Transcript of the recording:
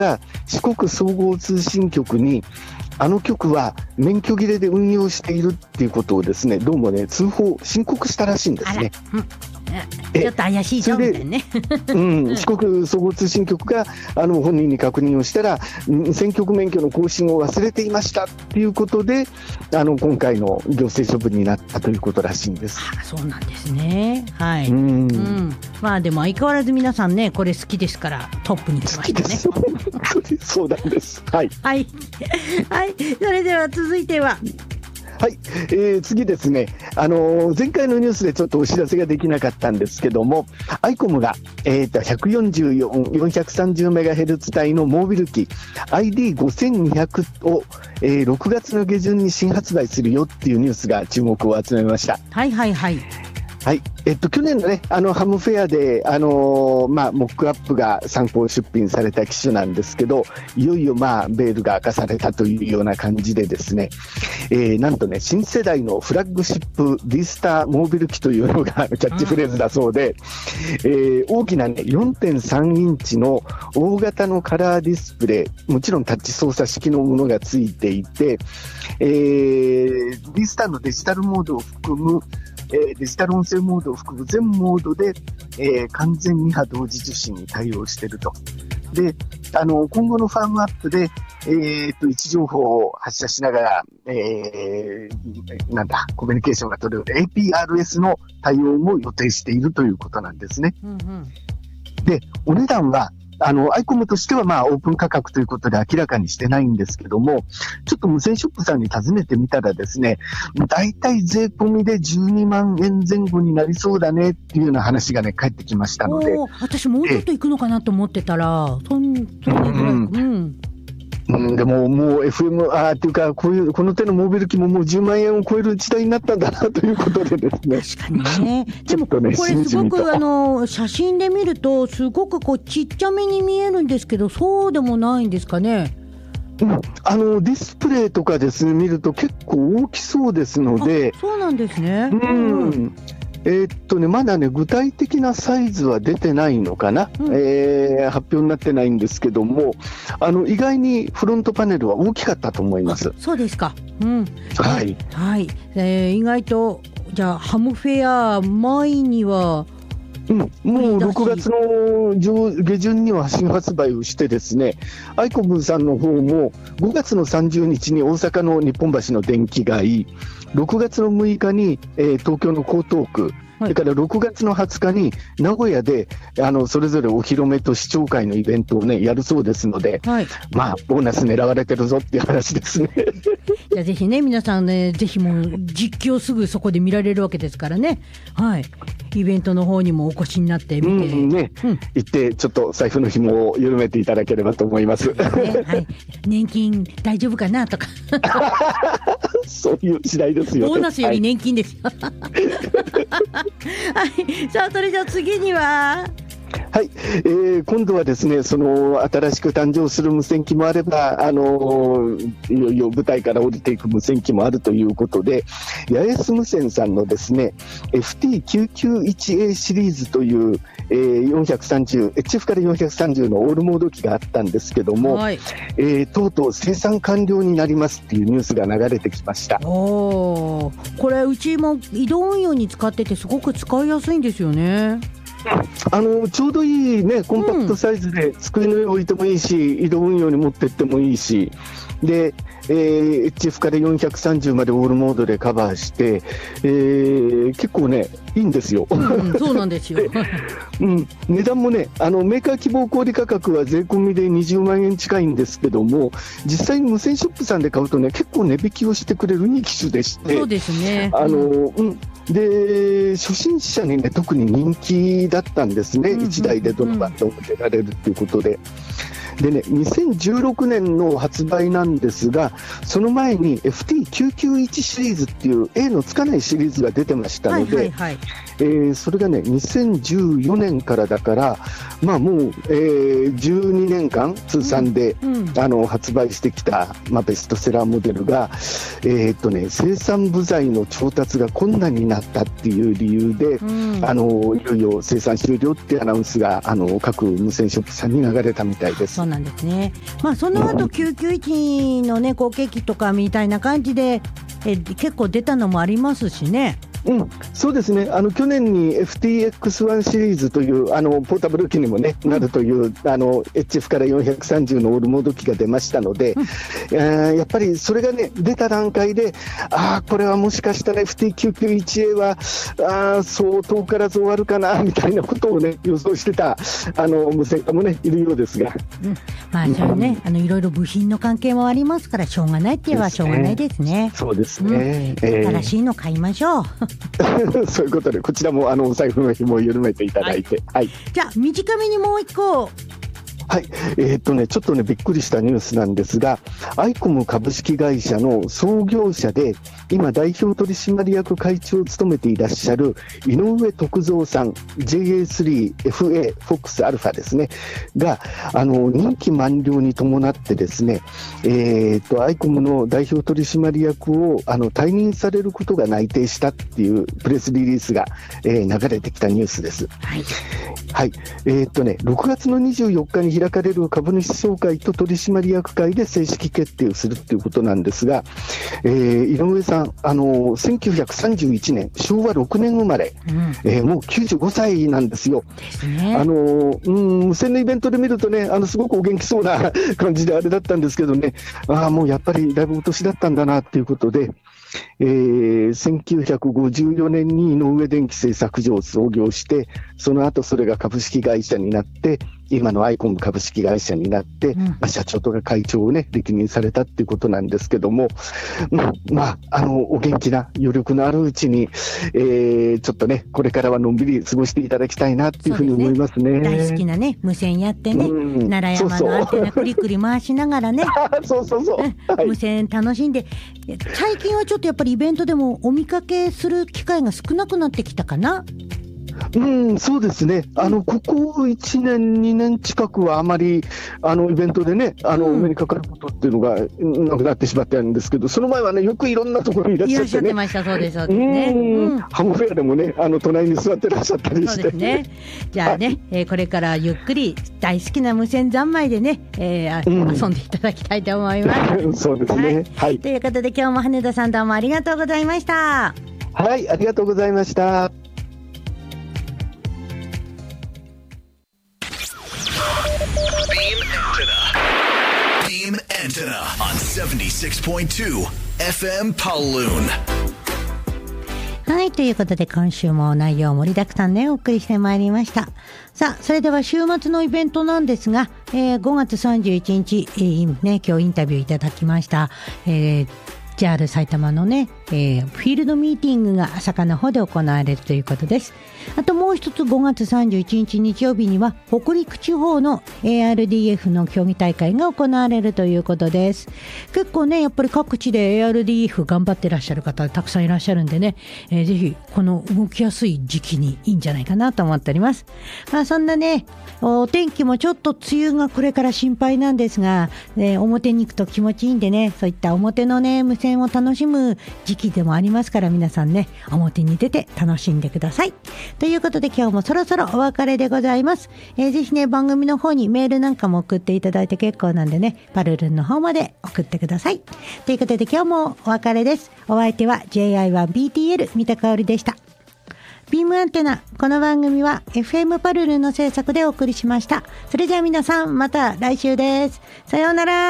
四国総合通信局にあの局は免許切れで運用しているっていうことをですね、どうもね申告したらしいんですね。 ちょっと怪しいぞみたいなね四国総合通信局が本人に確認をしたら、選局免許の更新を忘れていましたっていうことで、今回の行政処分になったということらしいんです。 そうなんですね。はい。まあでも相変わらず皆さんね、これ好きですからトップに来ましたね。 そうなんです。はい。 はい。はい。それでは続いては。 はい、次ですね、前回のニュースでちょっとお知らせができなかったんですけども、アイコムが、144,430MHz 帯のモービル機 ID5200 を、6月の下旬に新発売するよっていうニュースが注目を集めました。 はいはいはい。 はい、去年のね、ハムフェアで、モックアップが参考出品された機種なんですけど、いよいよベールが明かされたというような感じでですね、なんとね、新世代のフラッグシップ D スターモービル機というのがキャッチフレーズだそうで、大きなね、4.3 インチの大型のカラーディスプレイ、もちろんタッチ操作式のものがついていて、D スターのデジタルモードを含むデジタル音声モードを含む全モードで、完全2波同時受信に対応していると。で、今後のファームアップで、位置情報を発射しながら、コミュニケーションが取れる APRS の対応も予定しているということなんですね。で、お値段はアイコムとしてはオープン価格ということで明らかにしてないんですけども、ちょっと無線ショップさんに尋ねてみたらですね、だいたい税込みで12万円前後になりそうだねっていうような話がね返ってきましたので、 私もうちょっといくのかなと思ってたら、そんなぐらい。 でももう FM っていうかこの手のモービル機ももう10万円を超える時代になったんだなということでですね。 確かにね。でもこれすごく写真で見るとすごくちっちゃめに見えるんですけど、そうでもないんですかね。 ディスプレイとかですね見ると結構大きそうですので。 そうなんですね。 まだね具体的なサイズは出てないのかな、発表になってないんですけども、意外にフロントパネルは大きかったと思います。 そうですか。 はい、 はい。意外とじゃあハムフェア前にはもう6月の下旬には新発売をしてですね、アイコムさんの方も5月の30日に大阪の日本橋の電気街、6月の6日に、東京の江東区、それから6月の20日に名古屋でそれぞれお披露目と視聴会のイベントをねやるそうですので、ボーナス狙われてるぞっていう話ですね。 じゃあぜひね皆さんね、ぜひもう実況すぐそこで見られるわけですからね。はい。イベントの方にもお越しになってみて、 行ってちょっと財布の紐を緩めていただければと思います。 年金大丈夫かなとかそういう時代ですよね。 ボーナスより年金ですよ。はい、さあそれじゃあ次にははい、今度はですね、その新しく誕生する無線機もあれば、いよいよ舞台から降りていく無線機もあるということで、八重洲無線さんのですね FT991A シリーズという、HF から430のオールモード機があったんですけども、とうとう生産完了になりますっていうニュースが流れてきました。 これうちも移動運用に使っててすごく使いやすいんですよね。 ちょうどいいねコンパクトサイズで机の上に置いてもいいし、移動運用に持ってってもいいしで、HF から430までオールモードでカバーして、結構ねいいんですよ。 そうなんですよ。 値段もねメーカー希望小売価格は税込みで20万円近いんですけども、実際に無線ショップさんで買うとね結構値引きをしてくれるいい機種でして、 そうですね。 で初心者にね特に人気だったんですね。1台でどのバンドも出られるということで。でね、2016年の発売なんですが、その前に FT991 シリーズっていう A のつかないシリーズが出てましたので、 それがね2014年からだから、もう、12年間通算で、発売してきた、ベストセラーモデルが、生産部材の調達が困難になったっていう理由で、いよいよ生産終了っていうアナウンスが各無線ショップさんに流れたみたいです。 そうなんですね。その後991のね後継機とかみたいな感じで、結構出たのもありますしね。 そうですね。去年に FTX1 シリーズというポータブル機にも、ねなるという、HF から430のオールモード機が出ましたので、やっぱりそれが、ね、出た段階で、これはもしかしたら FT991A はそう遠からず終わるかなみたいなことを、ね、予想してた無線化も、ね、いるようですが、 それね、いろいろ部品の関係もありますからしょうがないって言えばしょうがないですね。 そうですね。 新しいの買いましょう。 そういうことでこちらもお財布の紐を緩めていただいて、 じゃあ短めにもう一個。 ちょっとねびっくりしたニュースなんですが、アイコム株式会社の創業者で今代表取締役会長を務めていらっしゃる井上徳三さん JA3FA フォックスアルファですねが任期満了に伴ってですね、アイコムの代表取締役を退任されることが内定したっていうプレスリリースが、流れてきたニュースです。6月の24日に開かれる株主総会と取締役会で正式決定をするということなんですが、井上さん1931年昭和6年生まれ、もう95歳なんですよ。無線のイベントで見るとねすごくお元気そうな感じであれだったんですけどね、もうやっぱりだいぶお年だったんだなということで、1954年に井上電機製作所を創業して、その後それが株式会社になって今のアイコム株式会社になって、社長とか会長をね歴任されたっていうことなんですけども、お元気な余力のあるうちに、ちょっとねこれからはのんびり過ごしていただきたいなっていうふうに思いますね。 大好きなね無線やってね、奈良山のアンテナくりくり回しながらね無線楽しんで、最近はちょっとやっぱりイベントでもお見かけする機会が少なくなってきたかな。 そうですね。ここ1年2年近くはあまりイベントでねお目にかかることっていうのがなくなってしまってるんですけど、その前はねよくいろんなところにいらっしゃってね。いらっしゃってました。そうですそうですね。ハムフェアでもね隣に座ってらっしゃったりして。そうですね。じゃあね、これからゆっくり大好きな無線三昧でね、遊んでいただきたいと思います。そうですね。ということで今日も羽田さんどうもありがとうございました。ありがとうございました。 Beam Antenna on 76.2 FM Paloon。 ということで今週も内容盛りだくさんでお送りしてまいりました。さあそれでは週末のイベントなんですが、5月31日、今日インタビューいただきました、JR 埼玉のね、フィールドミーティングが朝霞の方で行われるということです。あともう一つ5月31日日曜日には北陸地方の ARDF の競技大会が行われるということです。結構ねやっぱり各地で ARDF 頑張ってらっしゃる方たくさんいらっしゃるんでね、ぜひこの動きやすい時期にいいんじゃないかなと思っております。そんなねお天気もちょっと梅雨がこれから心配なんですが、表に行くと気持ちいいんでね、そういった表のね無線を楽しむ時期でもありますから、皆さんね表に出て楽しんでください。ということで今日もそろそろお別れでございます。ぜひね番組の方にメールなんかも送っていただいて結構なんでね、パルルンの方まで送ってください。ということで今日もお別れです。お相手は JI1BTL 三田香織でした。ビームアンテナ、この番組は FM パルルンの制作でお送りしました。それじゃあ皆さんまた来週です。さようなら。